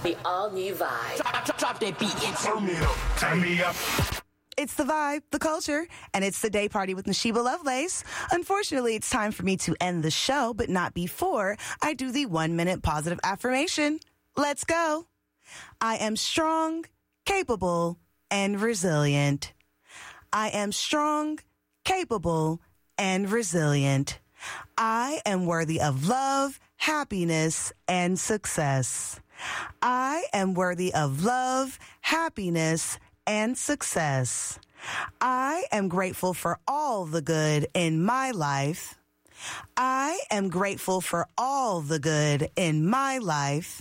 The all-new Vibe. Drop that beat. Turn me up. Turn me up. It's the vibe, the culture, and it's the day party with Nashiba Lovelace. Unfortunately, it's time for me to end the show, but not before I do the 1-minute positive affirmation. Let's go. I am strong, capable, and resilient. I am strong, capable, and resilient. I am worthy of love, happiness, and success. I am worthy of love, happiness, and success. I am grateful for all the good in my life. I am grateful for all the good in my life.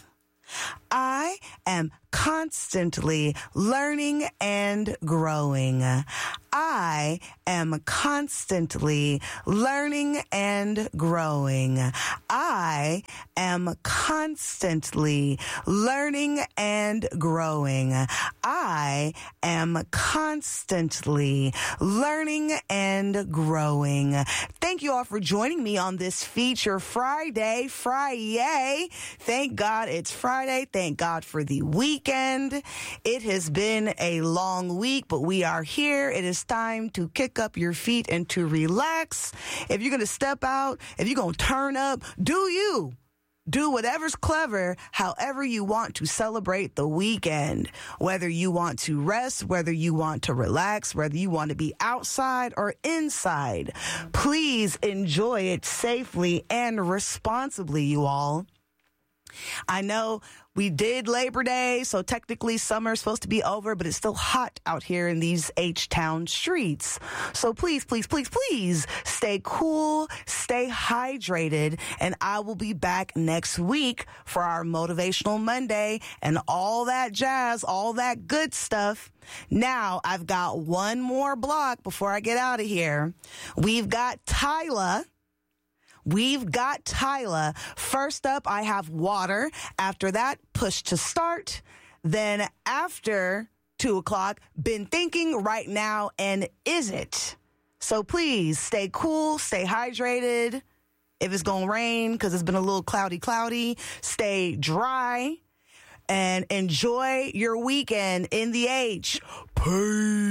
I am constantly learning and growing. I am constantly learning and growing. I am constantly learning and growing. I am constantly learning and growing. Thank you all for joining me on this Feature Friday. Thank God it's Friday. Thank God for the weekend. It has been a long week, but we are here. It is time to kick up your feet and to relax. If you're going to step out, if you're going to turn up, do you. Do whatever's clever, however you want to celebrate the weekend. Whether you want to rest, whether you want to relax, whether you want to be outside or inside. Please enjoy it safely and responsibly, you all. I know we did Labor Day, so technically summer is supposed to be over, but it's still hot out here in these H-Town streets. So please, please, please, please stay cool, stay hydrated, and I will be back next week for our Motivational Monday and all that jazz, all that good stuff. Now, I've got one more block before I get out of here. We've got Tyla. First up, I have Water. After that, Push to Start. Then after 2 o'clock, Been Thinking, Right Now, and Is It? So please stay cool, stay hydrated. If it's going to rain, because it's been a little cloudy, stay dry and enjoy your weekend in the H. Peace.